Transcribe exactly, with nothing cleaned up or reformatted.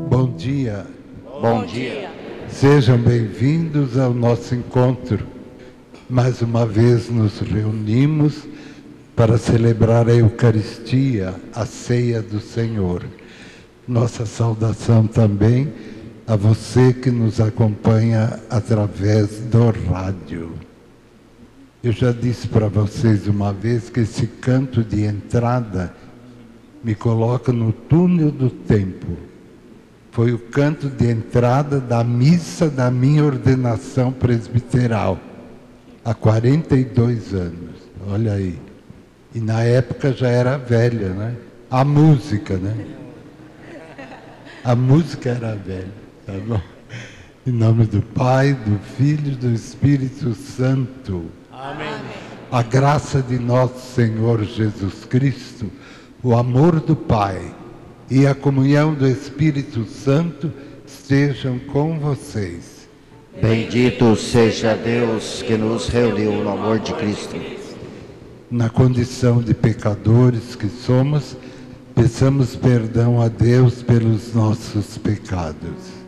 Bom dia. Bom dia. Sejam bem-vindos ao nosso encontro. Mais uma vez nos reunimos para celebrar a Eucaristia, a ceia do Senhor. Nossa saudação também a você que nos acompanha através do rádio. Eu já disse para vocês uma vez que esse canto de entrada me coloca no túnel do tempo. Foi o canto de entrada da missa da minha ordenação presbiteral, há quarenta e dois anos, olha aí. E na época já era velha, né? A música, né? A música era velha, tá bom? Em nome do Pai, do Filho e do Espírito Santo. Amém. A graça de nosso Senhor Jesus Cristo, o amor do Pai e a comunhão do Espírito Santo estejam com vocês. Bendito seja Deus que nos reuniu no amor de Cristo. Na condição de pecadores que somos, peçamos perdão a Deus pelos nossos pecados.